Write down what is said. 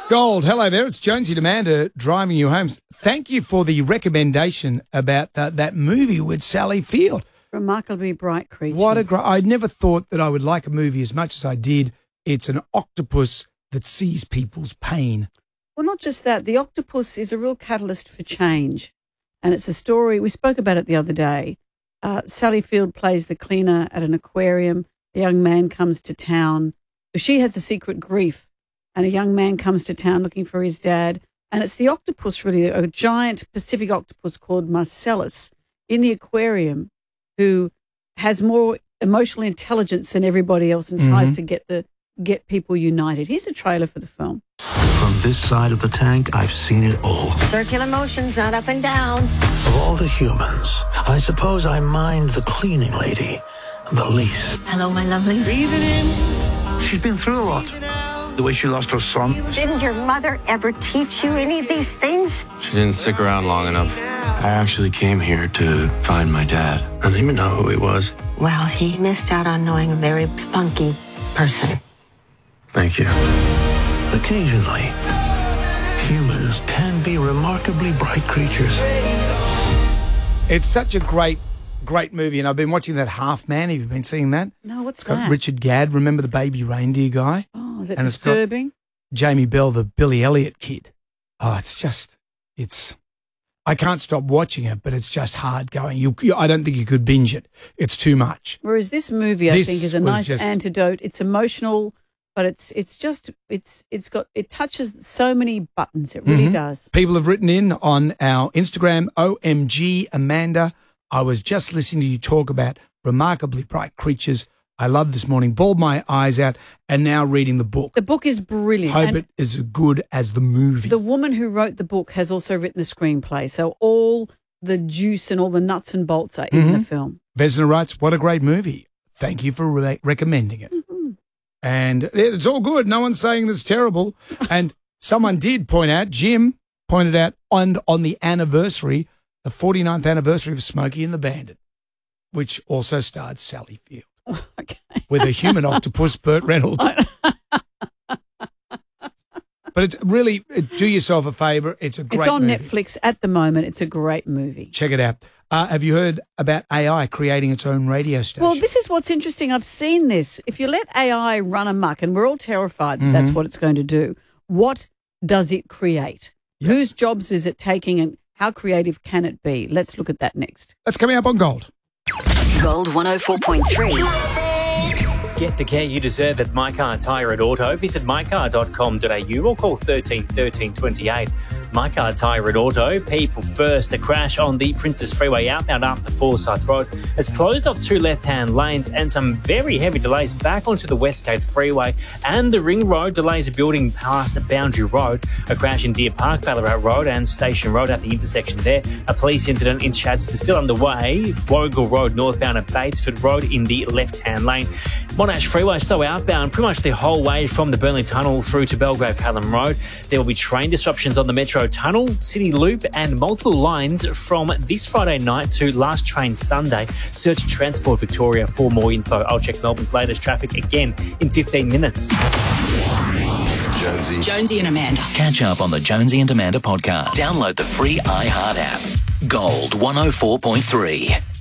Gold, hello there. It's Jonesy and Amanda driving you home. Thank you for the recommendation about that movie with Sally Field. Remarkably Bright Creatures. I never thought that I would like a movie as much as I did. It's an octopus that sees people's pain. Well, not just that. The octopus is a real catalyst for change. And it's a story, we spoke about it the other day. Sally Field plays the cleaner at an aquarium. A young man comes to town. She has a secret grief. And a young man comes to town looking for his dad. And it's the octopus, really, a giant Pacific octopus called Marcellus in the aquarium who has more emotional intelligence than everybody else and tries to get people united. Here's a trailer for the film. From this side of the tank, I've seen it all. Circular motions, not up and down. Of all the humans, I suppose I mind the cleaning lady the least. Hello, my lovelies. Breathing in. She's been through a lot. The way she lost her son. Didn't your mother ever teach you any of these things? She didn't stick around long enough. I actually came here to find my dad. I didn't even know who he was. Well, he missed out on knowing a very spunky person. Thank you. Occasionally, humans can be remarkably bright creatures. It's such a great movie, and I've been watching that Half Man. Have you been seeing that? No, what's It's got that? Richard Gadd, remember the baby reindeer guy? Oh, is that And it's got disturbing? Jamie Bell, the Billy Elliot kid. Oh, I can't stop watching it, but it's just hard going. I don't think you could binge it. It's too much. Whereas this movie, I This think, is a was nice just- antidote. It's emotional, but it touches so many buttons. It really does. People have written in on our Instagram, OMG Amanda. I was just listening to you talk about Remarkably Bright Creatures. I love this morning, bawled my eyes out, and now reading the book. The book is brilliant. Hope and it is as good as the movie. the woman who wrote the book has also written the screenplay. So all the juice and all the nuts and bolts are in the film. Vesna writes, what a great movie. Thank you for recommending it. And it's all good. No one's saying it's terrible. And someone did point out, Jim pointed out on the anniversary, the 49th anniversary of Smokey and the Bandit, which also starred Sally Field. Okay. With a human octopus, Burt Reynolds. But it's really, do yourself a favour. It's a great It's on movie. Netflix at the moment. It's a great movie. Check it out. Have you heard about AI creating its own radio station? Well, this is what's interesting. I've seen this. If you let AI run amok, and we're all terrified that that's what it's going to do, what does it create? Yep. Whose jobs is it taking, and how creative can it be? Let's look at that next. That's coming up on Gold. Gold 104.3. Get the care you deserve at My Car Tyre at Auto. Visit mycar.com.au or call 13 13 28. My Car Tyre at Auto. People first. A crash on the Princess Freeway outbound after Forsyth Road has closed off two left-hand lanes and some very heavy delays back onto the Westgate Freeway and the Ring Road. Delays are building past Boundary Road. A crash in Deer Park, Ballarat Road and Station Road at the intersection there. A police incident in Chadstone still underway. Warrigal Road northbound at Batesford Road in the left-hand lane. Monash Freeway still outbound pretty much the whole way from the Burnley Tunnel through to Belgrave Hallam Road. There will be train disruptions on the Metro Tunnel, City Loop and multiple lines from this Friday night to last train Sunday. Search Transport Victoria for more info. I'll check Melbourne's latest traffic again in 15 minutes. Jonesy and Amanda. Catch up on the Jonesy and Amanda podcast. Download the free iHeart app. Gold 104.3.